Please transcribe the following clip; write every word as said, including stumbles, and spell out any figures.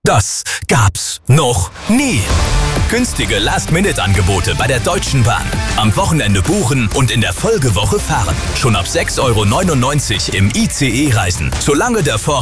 Das gab's noch nie. Günstige Last-Minute-Angebote bei der Deutschen Bahn. Am Wochenende buchen und in der Folgewoche fahren. Schon ab sechs Euro neunundneunzig im I C E reisen, solange der Vorrat